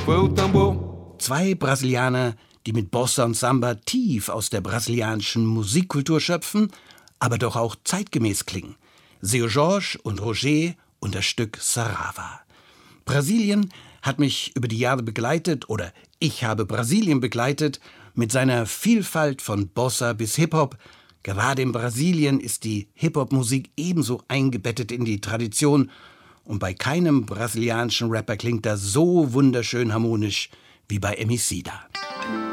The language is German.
foi o tambor. Zwei Brasilianer, die mit Bossa und Samba tief aus der brasilianischen Musikkultur schöpfen, aber doch auch zeitgemäß klingen. Seu Jorge und Roger und das Stück Sarava. Brasilien hat mich über die Jahre begleitet, oder ich habe Brasilien begleitet, mit seiner Vielfalt von Bossa bis Hip-Hop. Gerade in Brasilien ist die Hip-Hop-Musik ebenso eingebettet in die Tradition. Und bei keinem brasilianischen Rapper klingt das so wunderschön harmonisch wie bei Emicida.